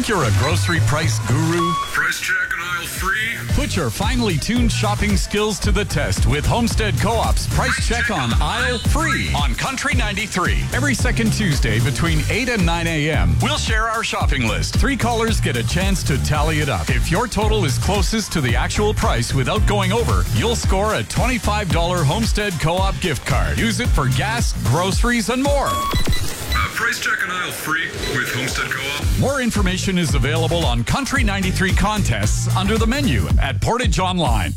Think you're a grocery price guru? Price check on aisle 3. Put your finely tuned shopping skills to the test with Homestead Co-op's Price Check on Aisle 3 on Country 93. Every second Tuesday between 8 and 9 a.m., we'll share our shopping list. 3 callers get a chance to tally it up. If your total is closest to the actual price without going over, you'll score a $25 Homestead Co-op gift card. Use it for gas, groceries, and more. Price check on aisle 3 with Homestead Co-op. More information is available on Country 93 contests under the menu at Portage Online.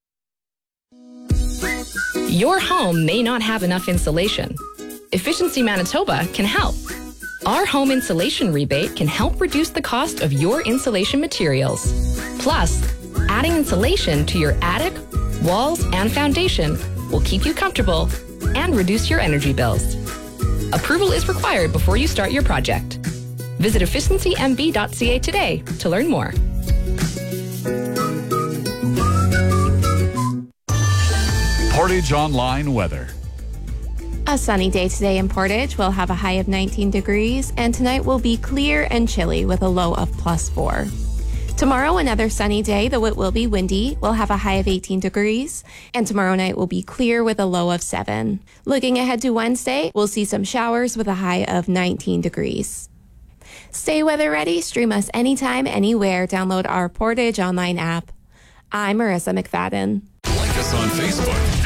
Your home may not have enough insulation. Efficiency Manitoba can help. Our home insulation rebate can help reduce the cost of your insulation materials. Plus, adding insulation to your attic, walls, and foundation will keep you comfortable and reduce your energy bills. Approval is required before you start your project. Visit efficiencymb.ca today to learn more. Portage Online weather. A sunny day today in Portage. We'll have a high of 19 degrees, and tonight will be clear and chilly with a low of +4. Tomorrow, another sunny day, though it will be windy. We'll have a high of 18 degrees, and tomorrow night will be clear with a low of 7. Looking ahead to Wednesday, we'll see some showers with a high of 19 degrees. Stay weather ready. Stream us anytime, anywhere. Download our Portage Online app. I'm Marissa McFadden. Like us on Facebook.